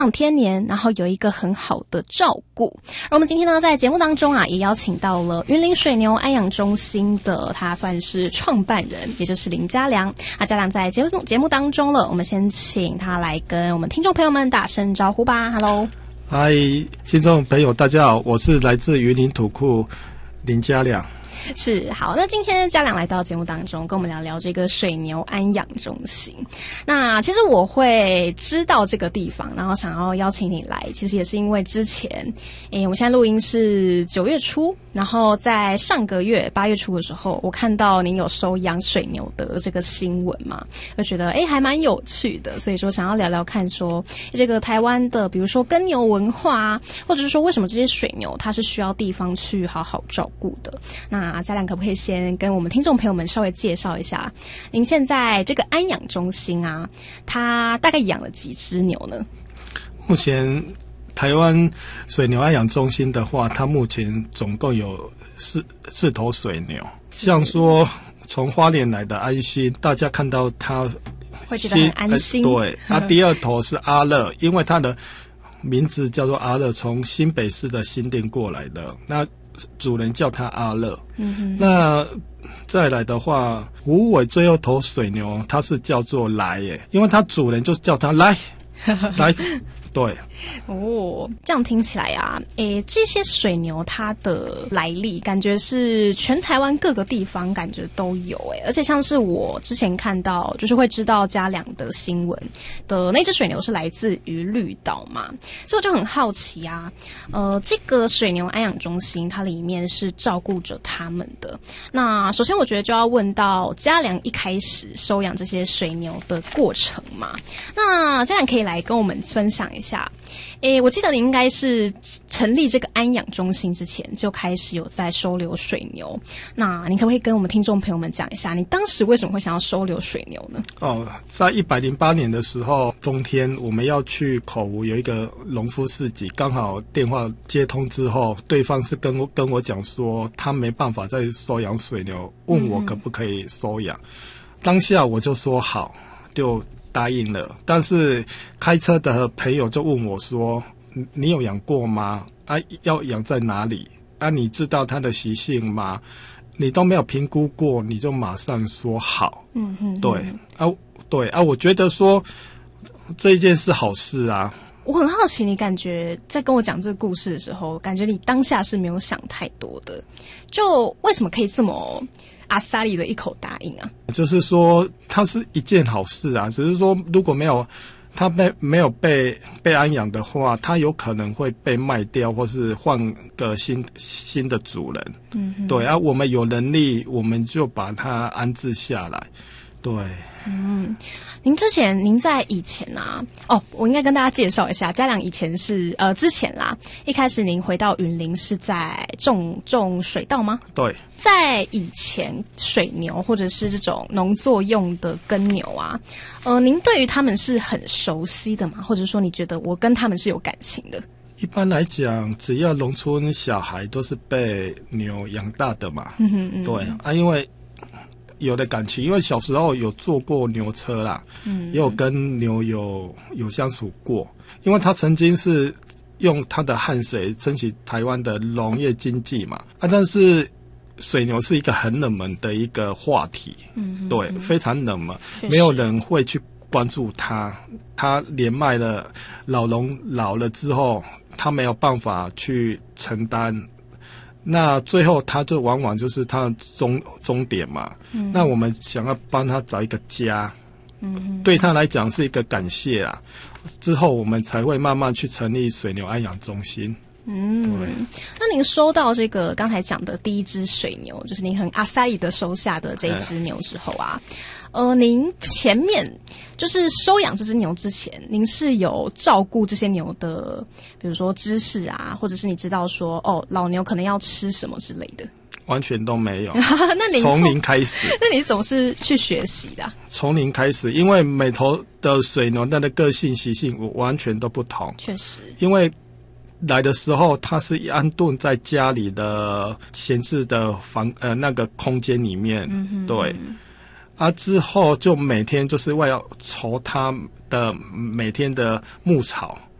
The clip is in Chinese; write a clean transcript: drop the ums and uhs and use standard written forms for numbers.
天年，然后有一个很好的照顾。而我们今天呢，在节目当中啊，也邀请到了云林水牛安养中心的，他算是创办人，也就是林嘉良。嘉良在节目当中了，我们先请他来跟我们听众朋友们打声招呼吧。Hello， 嗨，听众朋友，大家好，我是来自云林土库林嘉良。 是，好，那今天嘉良来到节目当中，跟我们聊聊这个水牛安养中心。那其实我会知道这个地方，然后想要邀请你来，其实也是因为之前，我们现在录音是9月初，然后在上个月8月初的时候，我看到您有收养水牛的这个新闻嘛，就觉得还蛮有趣的，所以说想要聊聊看说这个台湾的，比如说耕牛文化啊，或者是说为什么这些水牛它是需要地方去好好照顾的。那嘉良可不可以先跟我们听众朋友们稍微介绍一下，您现在这个安养中心啊，它大概养了几只牛呢？ 目前台湾水牛安养中心的话，它目前总共有四头水牛。像说从花莲来的安心，大家看到它会觉得很安心。 对，第二头是阿乐，因为它的名字叫做阿乐，从新北市的新店过来的。那主人叫他阿乐。那再来的话，虎尾最后头水牛，它是叫做来耶，因为它主人就叫它来来。对， 这样听起来啊，这些水牛它的来历，感觉是全台湾各个地方感觉都有而且像是我之前看到，就是会知道嘉良的新闻的那只水牛是来自于绿岛嘛，所以我就很好奇啊，这个水牛安养中心它里面是照顾着他们的。那首先我觉得就要问到嘉良一开始收养这些水牛的过程嘛，那嘉良可以来跟我们分享一下。我记得你应该是成立这个安养中心之前就开始有在收留水牛，那你可不可以跟我们听众朋友们讲一下，你当时为什么会想要收留水牛呢？ 在108年的时候，冬天我们要去口湖有一个农夫市集，刚好电话接通之后，对方是跟我讲说他没办法再收养水牛，问我可不可以收养。当下我就说好，就答应了。但是开车的朋友就问我说，你有养过吗？要养在哪里？你知道它的习性吗？你都没有评估过，你就马上说好。对，我觉得说这一件是好事啊。 我很好奇，你感觉在跟我讲这个故事的时候，感觉你当下是没有想太多的，就为什么可以这么阿萨里的一口答应啊？ 就是说它是一件好事啊，只是说如果没有它没有被安养的话，它有可能会被卖掉，或是换个新的主人。对啊，我们有能力，我们就把它安置下来。对， 您在以前啊，我应该跟大家介绍一下，嘉良以前是之前啦，一开始您回到云林是在种水稻吗？ 对， 在以前水牛或者是这种农作用的耕牛啊，您对于他们是很熟悉的吗？或者说你觉得我跟他们是有感情的？ 一般来讲，只要农村小孩都是被牛养大的嘛。对啊，因为有的感情，因为小时候有坐过牛车啦，也有跟牛有相处过，因为他曾经是用他的汗水撑起台湾的农业经济嘛。但是水牛是一个很冷门的一个话题，对，非常冷门，没有人会去关注它。它年迈了，老了之后，他没有办法去承担。那最后他就往往就是他的终点嘛。那我们想要帮他找一个家，对他来讲是一个感谢啊。之后我们才会慢慢去成立水牛安养中心。 那您收到这个刚才讲的第一只水牛，就是您很阿萨里的收下的这一只牛之后啊，您前面就是收养这只牛之前，您是有照顾这些牛的，比如说知识啊，或者是你知道说老牛可能要吃什么之类的？ 完全都没有。 那您从零开始。 那你总是去学习的从零开始，因为每头的水牛它的个性习性完全都不同。 确实， 因为来的时候，它是安顿在家里的闲置的那个空间里面，对。之后就每天就是为了筹它的每天的牧草，